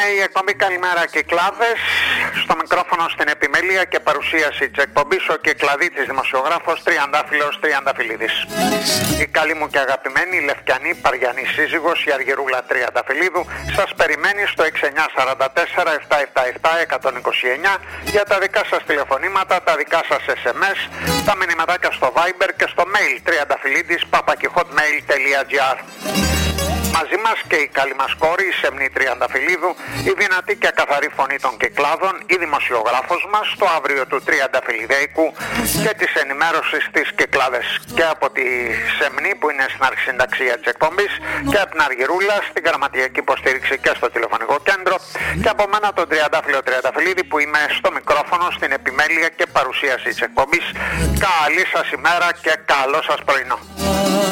η εκπομπή Καλημέρα Κυκλάδες. Στο μικρόφωνο στην επιμέλεια και παρουσίαση της εκπομπής ο Κυκλαδίτης δημοσιογράφος Τριαντάφυλλος Τριανταφυλλίδης. Η καλή μου και αγαπημένη λευκιανή παριανή σύζυγος η Αργυρούλα Τριανταφυλλίδου σας περιμένει στο 6944 777 129 για τα δικά σας τηλεφωνήματα, τα δικά σας SMS, τα μηνυματάκια στο Viber και στο mail triandafυλλίδης@hotmail.gr. Μαζί μας και η καλή μας κόρη, η Σεμνή Τριανταφυλλίδου, η δυνατή και καθαρή φωνή των Κυκλάδων, η δημοσιογράφος μας στο αύριο του Τριανταφυλλιδέικου και της ενημέρωσης της Κυκλάδες. Και από τη Σεμνή που είναι στην αρχισυνταξία της εκπομπής και από την Αργυρούλα στην γραμματιακή υποστήριξη και στο τηλεφωνικό κέντρο και από μένα τον Τριαντάφυλλο Τριανταφυλλίδη που είμαι στο μικρόφωνο στην επιμέλεια και παρουσίαση της εκπομπής. Καλή σας ημέρα και καλό σας πρωινό.